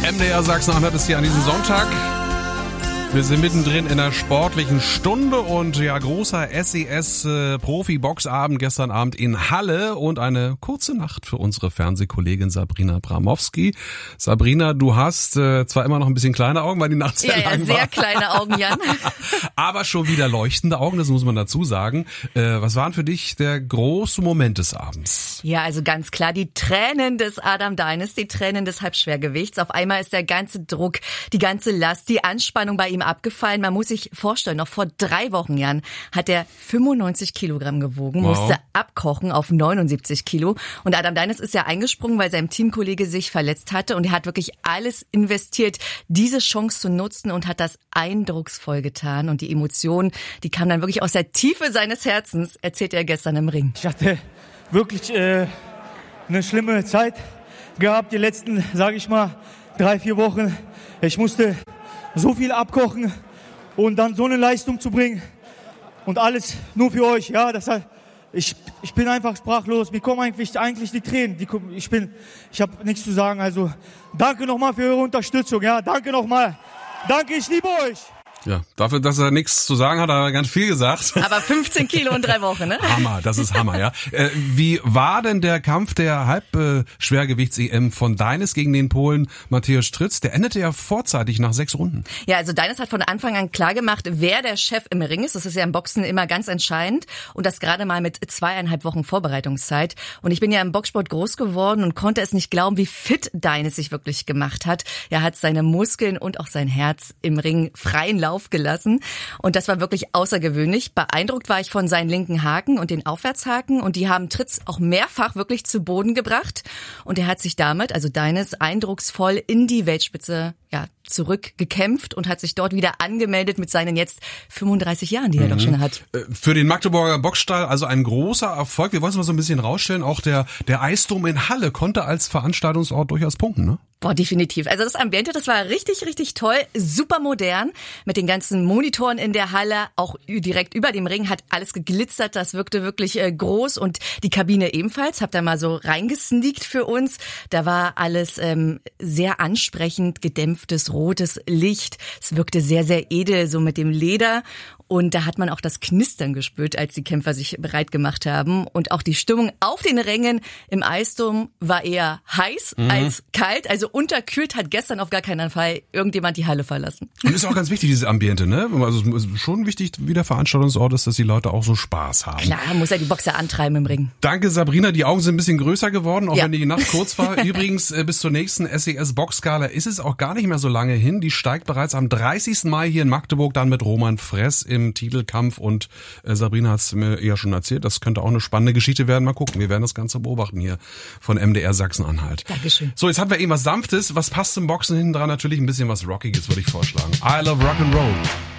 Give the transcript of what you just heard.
MDR Sachsen-Anhalt ist hier an diesem Sonntag. Wir sind mittendrin in der sportlichen Stunde und ja, großer SES-Profi-Boxabend gestern Abend in Halle und eine kurze Nacht für unsere Fernsehkollegin Sabrina Bramowski. Sabrina, du hast zwar immer noch ein bisschen kleine Augen, weil die Nacht sehr lang war. Ja, sehr kleine Augen, Jan. Aber schon wieder leuchtende Augen, das muss man dazu sagen. Was waren für dich der große Moment des Abends? Ja, also ganz klar, die Tränen des Adam Deines, die Tränen des Halbschwergewichts. Auf einmal ist der ganze Druck, die ganze Last, die Anspannung bei ihm abgefallen. Man muss sich vorstellen, noch vor 3 Wochen, Jan, hat er 95 Kilogramm gewogen, musste abkochen auf 79 Kilo. Und Adam Deines ist ja eingesprungen, weil sein Teamkollege sich verletzt hatte. Und er hat wirklich alles investiert, diese Chance zu nutzen und hat das eindrucksvoll getan. Und die Emotionen, die kamen dann wirklich aus der Tiefe seines Herzens, erzählte er gestern im Ring. Ich hatte wirklich eine schlimme Zeit gehabt, die letzten, sage ich mal, 3-4 Wochen. Ich musste so viel abkochen und dann so eine Leistung zu bringen und alles nur für euch. Ja, das heißt, ich bin einfach sprachlos. Mir kommen eigentlich die Tränen. Ich habe nichts zu sagen. Also danke nochmal für eure Unterstützung. Ja, danke nochmal. Danke, ich liebe euch. Ja, dafür, dass er nichts zu sagen hat, hat er ganz viel gesagt. Aber 15 Kilo in 3 Wochen, ne? Hammer, das ist Hammer, ja. Wie war denn der Kampf der Halbschwergewichts-EM von Deines gegen den Polen Mateusz Stryc? Der endete ja vorzeitig nach 6 Runden. Ja, also Deines hat von Anfang an klar gemacht, wer der Chef im Ring ist. Das ist ja im Boxen immer ganz entscheidend. Und das gerade mal mit 2,5 Wochen Vorbereitungszeit. Und ich bin ja im Boxsport groß geworden und konnte es nicht glauben, wie fit Deines sich wirklich gemacht hat. Er hat seine Muskeln und auch sein Herz im Ring freien Lauf gelassen. Und das war wirklich außergewöhnlich. Beeindruckt war ich von seinen linken Haken und den Aufwärtshaken. Und die haben Stryc auch mehrfach wirklich zu Boden gebracht. Und er hat sich damit, also Deines, eindrucksvoll in die Weltspitze zurückgekämpft und hat sich dort wieder angemeldet mit seinen jetzt 35 Jahren, die er doch schon hat. Für den Magdeburger Boxstall also ein großer Erfolg. Wir wollen es mal so ein bisschen rausstellen. Auch der Eisdom in Halle konnte als Veranstaltungsort durchaus punkten, ne? Boah, definitiv. Also das Ambiente, das war richtig, richtig toll. Super modern. Mit den ganzen Monitoren in der Halle. Auch direkt über dem Ring hat alles geglitzert. Das wirkte wirklich groß. Und die Kabine ebenfalls. Hab da mal so reingesneakt für uns. Da war alles sehr ansprechend, gedämpftes rotes Licht. Es wirkte sehr, sehr edel, so mit dem Leder. Und da hat man auch das Knistern gespürt, als die Kämpfer sich bereit gemacht haben. Und auch die Stimmung auf den Rängen im Eisdom war eher heiß als kalt. Also unterkühlt hat gestern auf gar keinen Fall irgendjemand die Halle verlassen. Und ist auch ganz wichtig, dieses Ambiente, ne? Also es ist schon wichtig, wie der Veranstaltungsort ist, dass die Leute auch so Spaß haben. Klar, muss ja die Boxer antreiben im Ring. Danke, Sabrina. Die Augen sind ein bisschen größer geworden, auch wenn die Nacht kurz war. Übrigens, bis zur nächsten SES-Boxgala ist es auch gar nicht mehr so lange hin. Die steigt bereits am 30. Mai hier in Magdeburg dann mit Roman Fress im Titelkampf und Sabrina hat es mir ja schon erzählt, das könnte auch eine spannende Geschichte werden. Mal gucken, wir werden das Ganze beobachten hier von MDR Sachsen-Anhalt. Dankeschön. So, jetzt haben wir eben was Sanftes, was passt zum Boxen hinten dran, natürlich ein bisschen was Rockiges, würde ich vorschlagen. I love Rock'n'Roll.